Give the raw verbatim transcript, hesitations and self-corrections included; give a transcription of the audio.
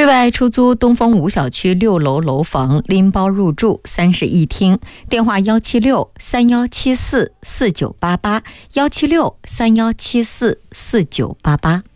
对外出租东风五小区六楼楼房拎包入住，三室一厅，电话幺七六三幺七四四九八八，幺七六三幺七四四九八八。